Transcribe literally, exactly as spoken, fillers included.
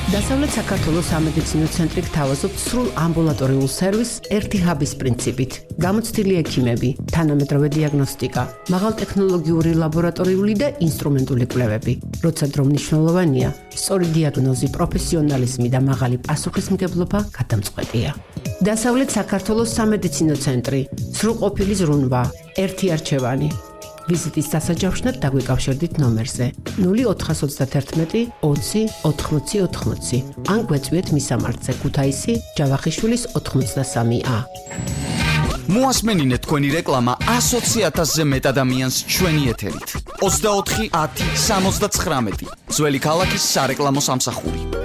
დასავლეთ საქართველოს სამედიცინო ცენტრი გთავაზობთ სრულ ამბულატორიულ სერვისს ერთი ჰაბის პრინციპით. გამოცდილი ექიმები, თანამედროვე დიაგნოსტიკა, მაღალტექნოლოგიური ლაბორატორიული და ინსტრუმენტული კვლევები. როცა დრო მნიშვნელოვანია, სწორი დიაგნოზი, პროფესიონალიზმი და მაღალი პასუხისმგებლობა გადამწყვეტია. დასავლეთ საქართველოს სამედიცინო ცენტრი, სრულყოფილი ზრუნვა, ერთი არჩევანი. ვიზიტის დასაჯავშნად დაგვიკავშირდით ნომერზე ნული ოთხას ოცდაათერთმეტი ოცი ოთხმოცი ოთხმოცი ან გვეწვიეთ მისამართზე ქუთაისი ჯავახიშვილის ოთხმოცდასამი ა. მოასმენინეთ თქვენი რეკლამა ასოცი ათასზე მეტ ადამიანს ჩვენი ეთერით. ოცდაოთხი ათი სამოცდაცხრამეტი ძველი ქალაქის სარეკლამო სამსახური.